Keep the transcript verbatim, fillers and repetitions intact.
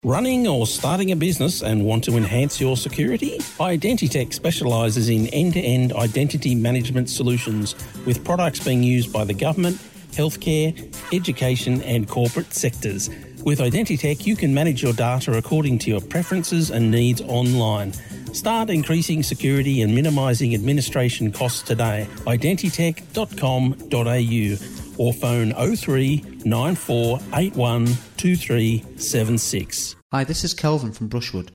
Running or starting a business and want to enhance your security? Identitech specialises in end-to-end identity management solutions with products being used by the government, healthcare, education and corporate sectors. With Identitech, you can manage your data according to your preferences and needs online. Start increasing security and minimising administration costs today. identitech dot com dot a u or phone oh three nine four eight one two three seven six. Hi, this is Kelvin from Brushwood.